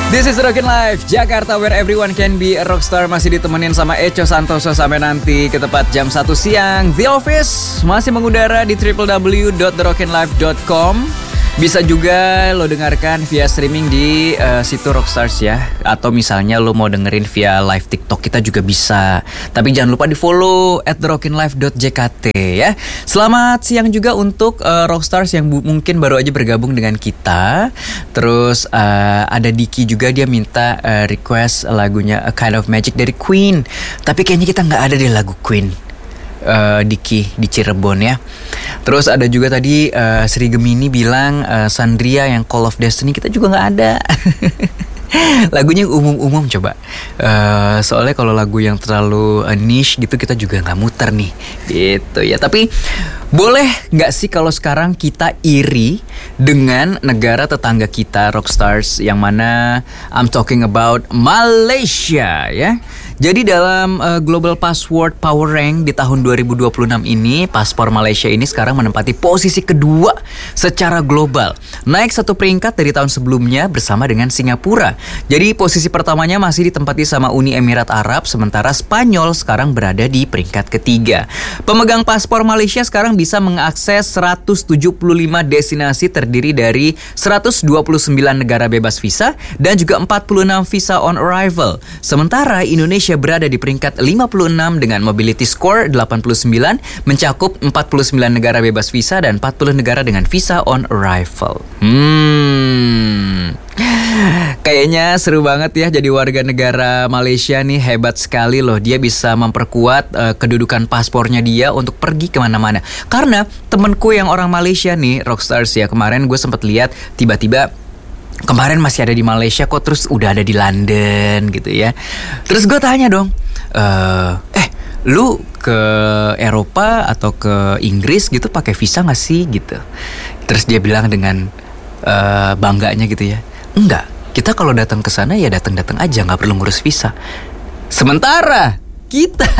This is Rockin' Life Jakarta, where everyone can be a rockstar. Masih ditemenin sama Echo Santoso sampai nanti ke tepat jam 1 siang. The Office masih mengudara di www.therockinlife.com. Bisa juga lo dengarkan via streaming di situ Rockstars ya. Atau misalnya lo mau dengerin via live TikTok kita juga bisa. Tapi jangan lupa di follow @therockinlife.jkt ya. Selamat siang juga untuk Rockstars yang mungkin baru aja bergabung dengan kita. Terus ada Diki juga, dia minta request lagunya A Kind of Magic dari Queen. Tapi kayaknya kita gak ada di lagu Queen, Diki di Cirebon ya. Terus ada juga tadi Sri Gemini bilang Sandria yang Call of Destiny kita juga nggak ada. Lagunya umum-umum coba. Soalnya kalau lagu yang terlalu niche gitu kita juga nggak muter nih gitu ya. Tapi boleh nggak sih kalau sekarang kita iri dengan negara tetangga kita Rockstars, yang mana I'm talking about Malaysia ya. Jadi dalam Global Password Power Rank di tahun 2026 ini, paspor Malaysia ini sekarang menempati posisi kedua secara global. Naik 1 peringkat dari tahun sebelumnya bersama dengan Singapura. Jadi posisi pertamanya masih ditempati sama Uni Emirat Arab, sementara Spanyol sekarang berada di peringkat ketiga. Pemegang paspor Malaysia sekarang bisa mengakses 175 destinasi terdiri dari 129 negara bebas visa dan juga 46 visa on arrival. Sementara Indonesia berada di peringkat 56 dengan mobility score 89, mencakup 49 negara bebas visa dan 40 negara dengan visa on arrival. Kayaknya seru banget ya jadi warga negara Malaysia nih, hebat sekali loh. Dia bisa memperkuat kedudukan paspornya dia untuk pergi kemana-mana. Karena temenku yang orang Malaysia nih, Rockstars ya, kemarin gue sempat lihat tiba-tiba kemarin masih ada di Malaysia kok, terus udah ada di London gitu ya. Terus gue tanya dong, lu ke Eropa atau ke Inggris gitu pakai visa gak sih gitu. Terus dia bilang dengan bangganya gitu ya, enggak, kita kalau datang ke sana ya datang-datang aja, nggak perlu ngurus visa. Sementara kita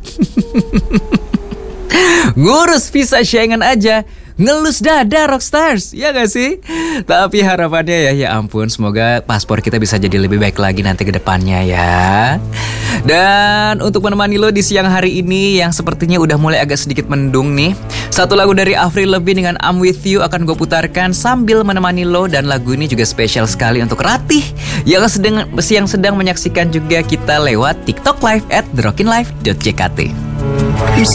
ngurus visa Schengen aja, ngelus dada Rockstars, ya gak sih? Tapi harapannya ya ampun, semoga paspor kita bisa jadi lebih baik lagi nanti ke depannya ya. Dan untuk menemani lo di siang hari ini yang sepertinya udah mulai agak sedikit mendung nih, satu lagu dari Avril Lavigne dengan I'm With You akan gue putarkan sambil menemani lo. Dan lagu ini juga spesial sekali untuk Ratih yang sedang menyaksikan juga kita lewat TikTok Live @therockinlife.jkt.